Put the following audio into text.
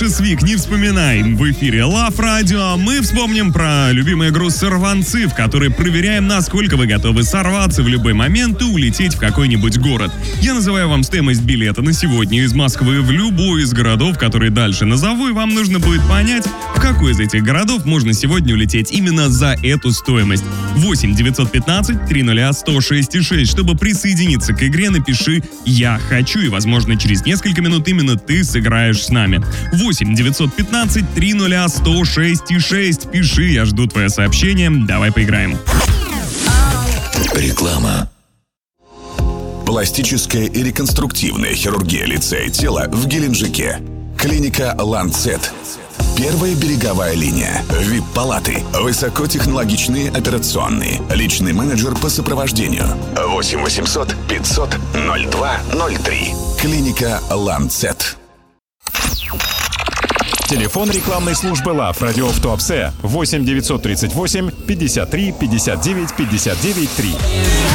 Саша Свик, не вспоминай. В эфире Love Radio. Мы вспомним про любимую игру «Сорванцы», в которой проверяем, насколько вы готовы сорваться в любой момент и улететь в какой-нибудь город. Я называю вам стоимость билета на сегодня из Москвы в любой из городов, которые дальше назову, и вам нужно будет понять, в какой из этих городов можно сегодня улететь именно за эту стоимость. 8 915 300 106,6. Чтобы присоединиться к игре, напиши «Я хочу», и, возможно, через несколько минут именно ты сыграешь с нами. 8 915 300 106,6. Пиши, я жду твое сообщение. Давай поиграем. Реклама. Пластическая и реконструктивная хирургия лица и тела в Геленджике. Клиника «Ланцет». Первая береговая линия. ВИП-палаты. Высокотехнологичные операционные. Личный менеджер по сопровождению. 8 800 500 0203. Клиника «Ланцет». Телефон рекламной службы Love Radio в Туапсе 8 938 53 59 59 3.